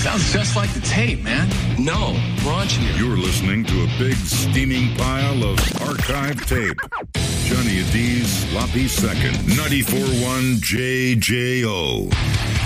Sounds just like the tape, man. No, raunchier. You're listening to a big steaming pile of archive tape. Johnny D's Sloppy Second, 94.1 JJO.